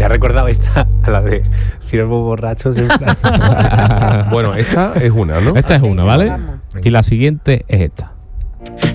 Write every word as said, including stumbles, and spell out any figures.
ha recordado esta a la de ciervos borrachos en plan. Bueno, esta es una, ¿no? Esta es una, ¿vale? Vamos. Y la siguiente es esta.